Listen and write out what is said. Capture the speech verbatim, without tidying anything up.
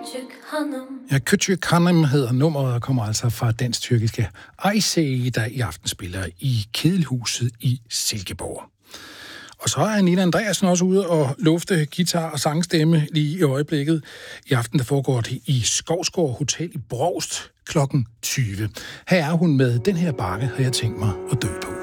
küçük hanım. Ja, Küçük Hanım hedder nummeret og kommer altså fra dansk-tyrkiske Aysel, der i aften spiller i Kedelhuset i Silkeborg. Og så er Nina Andreasen også ude og lufte guitar- og sangstemme lige i øjeblikket. I aften der foregår det i Skovsgård Hotel i Brovst klokken tyve. Her er hun med Den her bakke, har jeg tænkt mig at dø på.